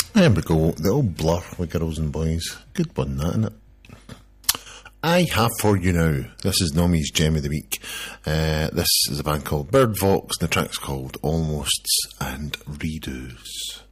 There we go, the old Blur with Girls and Boys. Good one, that, innit? I have for you now. This is Nomi's Gem of the Week. This is a band called Bird Vox, and the track's called Almosts and Redos.